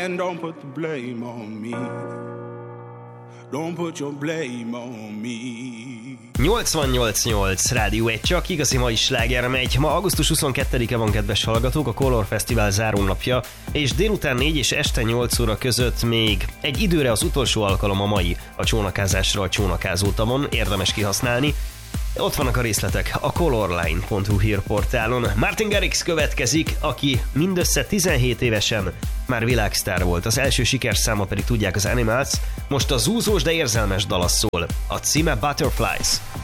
And don't put the blame on me. Don't put your blame on me. 88.8 Rádió 1, csak igazi mai sláger megy. Ma augusztus 22-e van, kedves hallgatók, a Color Fesztivál zárónapja, és délután 4 és este 8 óra között még egy időre az utolsó alkalom a mai a csónakázásra a csónakázótavon, érdemes kihasználni. Ott vannak a részletek a colorline.hu hírportálon. Martin Garrix következik, aki mindössze 17 évesen már világsztár volt. Az első sikerszáma pedig tudják, az Animals. Most a zúzós, de érzelmes dala szól. A címe Butterflies.